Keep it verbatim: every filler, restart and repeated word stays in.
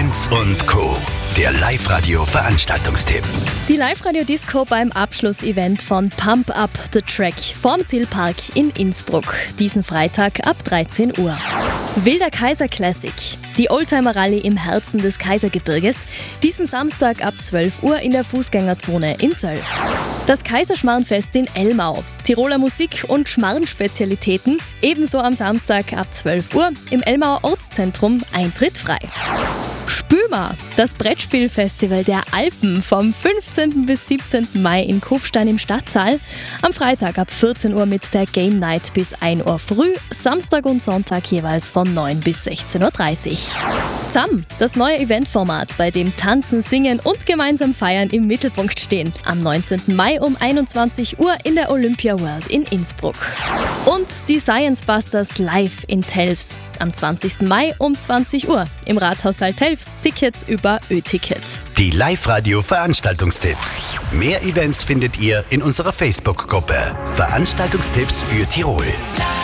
Kunz und Co. Der Live-Radio-Veranstaltungstipp. Die Live-Radio-Disco beim Abschlussevent von Pump Up the Track vorm Silpark in Innsbruck. Diesen Freitag ab dreizehn Uhr. Wilder Kaiser Classic. Die Oldtimer-Rallye im Herzen des Kaisergebirges. Diesen Samstag ab zwölf Uhr in der Fußgängerzone in Söll. Das Kaiserschmarrenfest in Elmau. Tiroler Musik und Schmarrenspezialitäten. Ebenso am Samstag ab zwölf Uhr im Elmauer Ortszentrum. Eintritt frei. Spüma, das Brettspielfestival der Alpen vom fünfzehnten bis siebzehnten Mai in Kufstein im Stadtsaal. Am Freitag ab vierzehn Uhr mit der Game Night bis ein Uhr früh, Samstag und Sonntag jeweils von neun bis sechzehn Uhr dreißig. Z A M, das neue Eventformat, bei dem Tanzen, Singen und gemeinsam Feiern im Mittelpunkt stehen. Am neunzehnten Mai um einundzwanzig Uhr in der Olympia World in Innsbruck. Und die Science Busters live in Telfs. Am zwanzigsten Mai um zwanzig Uhr im Rathaussaal Telfs. Tickets über Ö-Ticket. Die Live-Radio-Veranstaltungstipps. Mehr Events findet ihr in unserer Facebook-Gruppe. Veranstaltungstipps für Tirol.